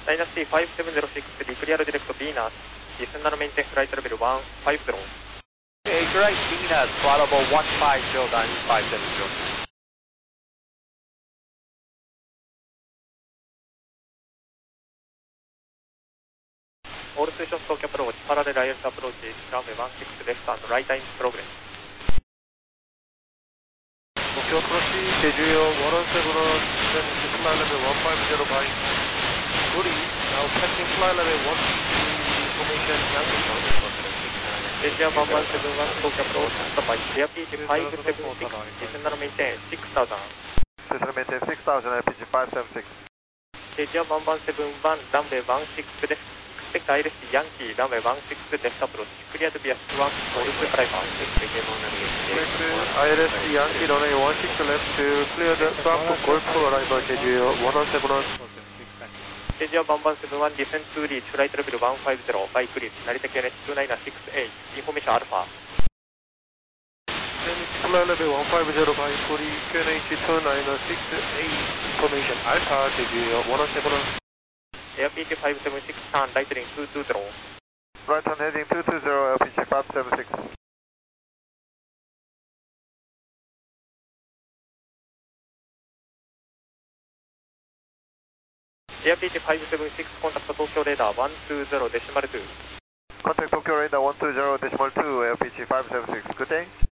Dynasty 5706 declare direct Venus, descend and maintain flight level 150. Right, Venus, flight level 150, Dynasty 570. All station stock approach, parallel ILS approach, runway 16 left and right time progress. Tokyo approach, Jeju 117 descend flight level 150 by 40, now passing flight level 160 information, Yankee Asia 1171 stock approach, standby, AirPG 576, descend and maintain 6000. Descend and maintain 6000, AirPG 576. Asia 1171, runway 16 left. Expect ILS Yankee, runway 16 left approach, cleared via 1, Golf Driver. ILS Yankee, runway 16 left to clear the swap to Golf Driver, Jeju 171. Asia 1171, descend to reach flight level 150, by clear, Narita QNH 2968, information Alpha. Flight level 150 by 40, QNH 2968, information Alpha, Jeju 171. AirPG 576, turn right heading 220. Right turn heading 220, AirPG 576. AirPG 576, contact Tokyo radar 120.2. Contact Tokyo radar 120.2, AirPG 576. Good day.